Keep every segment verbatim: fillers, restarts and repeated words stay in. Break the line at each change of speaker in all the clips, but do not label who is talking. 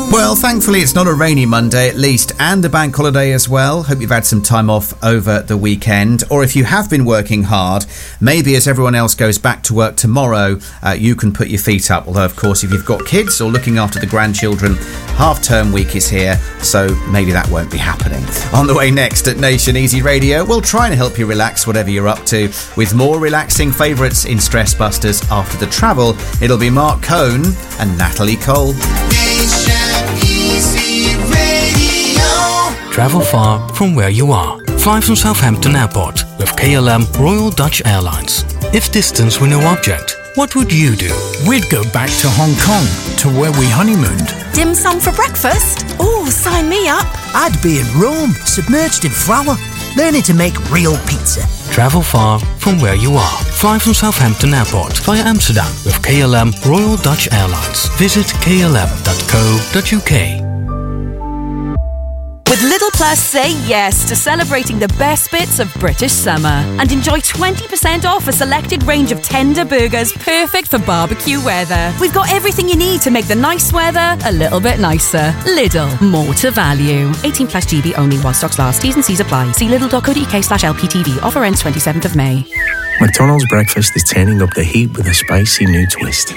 Well, thankfully it's not a rainy Monday at least, and a bank holiday as well. Hope you've had some time off over the weekend. Or if you have been working hard, maybe as everyone else goes back to work tomorrow, uh, you can put your feet up. Although, of course, if you've got kids or looking after the grandchildren, half-term week is here, so maybe that won't be happening. On the way next at Nation Easy Radio, we'll try and help you relax whatever you're up to with more relaxing favourites in Stress Busters. After the travel, it'll be Mark Cohn and Natalie Cole.
Easy Radio.
Travel far from where you are. Fly from Southampton Airport with K L M Royal Dutch Airlines. If distance were no object, what would you do?
We'd go back to Hong Kong, to where we honeymooned.
Dim sum for breakfast? Oh, sign me up.
I'd be in Rome, submerged in flour, learning to make real pizza.
Travel far from where you are. Fly from Southampton Airport via Amsterdam with K L M Royal Dutch Airlines. Visit k l m dot co dot u k.
With Lidl Plus, say yes to celebrating the best bits of British summer and enjoy twenty percent off a selected range of tender burgers perfect for barbecue weather. We've got everything you need to make the nice weather a little bit nicer. Lidl, more to value. eighteen plus G B only while stocks last. T's and C's apply. See lidl dot co dot u k slash L P T V. Offer ends twenty-seventh of May.
McDonald's breakfast is turning up the heat with a spicy new twist.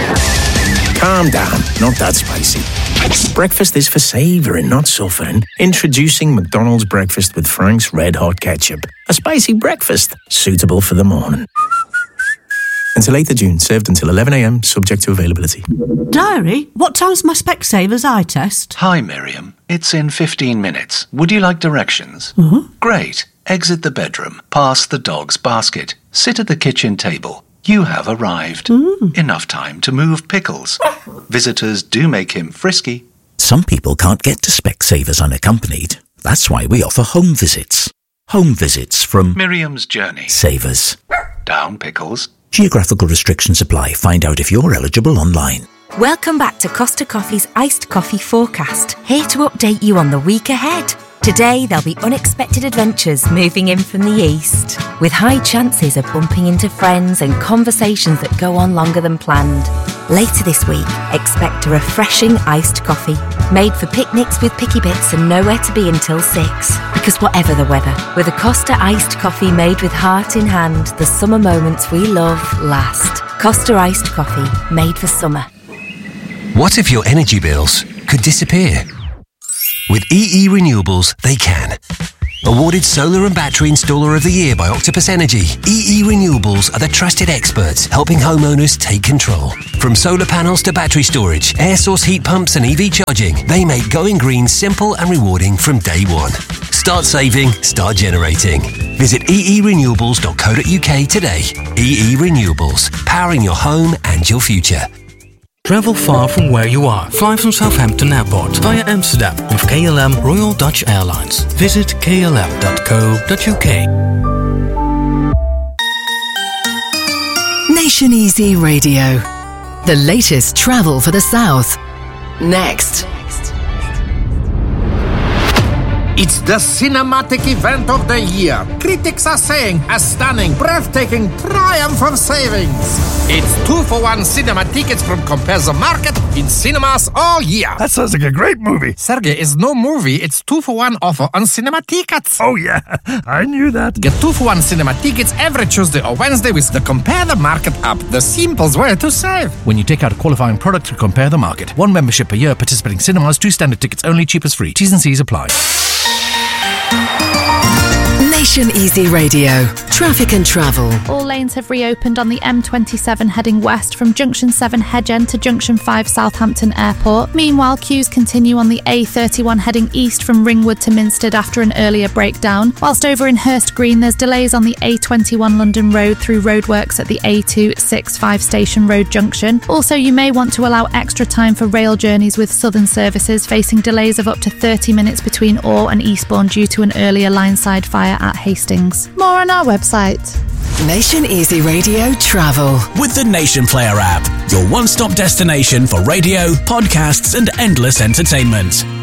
Calm down, not that spicy. Breakfast is for savouring, not suffering. Introducing McDonald's breakfast with Frank's Red Hot Ketchup. A spicy breakfast, suitable for the morning. Until eighth of June, served until eleven a m, subject to availability.
Diary, what time's my Specsavers eye test?
Hi, Miriam. It's in fifteen minutes. Would you like directions?
Uh-huh.
Great. Exit the bedroom, past the dog's basket, sit at the kitchen table. You have arrived.
Mm.
Enough time to move pickles. Visitors do make him frisky.
Some people can't get to Specsavers unaccompanied. That's why we offer home visits. Home visits from
Miriam's Journey.
Savers.
Down pickles.
Geographical restrictions apply. Find out if you're eligible online.
Welcome back to Costa Coffee's Iced Coffee Forecast. Here to update you on the week ahead. Today, there'll be unexpected adventures moving in from the east, with high chances of bumping into friends and conversations that go on longer than planned. Later this week, expect a refreshing iced coffee, made for picnics with picky bits and nowhere to be until six. Because whatever the weather, with a Costa iced coffee made with heart in hand, the summer moments we love last. Costa iced coffee, made for summer.
What if your energy bills could disappear? With E E Renewables, they can. Awarded Solar and Battery Installer of the Year by Octopus Energy, E E Renewables are the trusted experts helping homeowners take control. From solar panels to battery storage, air source heat pumps and E V charging, they make going green simple and rewarding from day one. Start saving, start generating. Visit e e renewables dot co dot u k today. E E Renewables, powering your home and your future.
Travel far from where you are. Fly from Southampton Airport via Amsterdam with K L M Royal Dutch Airlines. Visit k l m dot co dot u k.
Nation Easy Radio. The latest travel for the South. Next.
It's the cinematic event of the year. Critics are saying a stunning, breathtaking triumph of savings. It's two for one cinema tickets from Compare the Market in cinemas all year.
That sounds like a great movie.
Sergey, it's no movie. It's two for one offer on cinema tickets.
Oh, yeah. I knew that.
Get two for one cinema tickets every Tuesday or Wednesday with the Compare the Market app. The simplest way to save.
When you take out a qualifying product to Compare the Market. One membership per year, participating cinemas, two standard tickets only, cheapest free. T's and C's apply.
Nation Easy Radio. Traffic and travel.
All lanes have reopened on the M twenty-seven heading west from Junction seven Hedge-End to Junction five Southampton Airport. Meanwhile, queues continue on the A thirty-one heading east from Ringwood to Minstead after an earlier breakdown. Whilst over in Hurst Green, there's delays on the A twenty-one London Road through roadworks at the A two sixty-five Station Road junction. Also, you may want to allow extra time for rail journeys with Southern services, facing delays of up to thirty minutes between Orr and Eastbourne due to an earlier line-side fire at Hastings. More on our website.
Nation Easy Radio Travel.
With the Nation Player app, your one-stop destination for radio, podcasts and endless entertainment.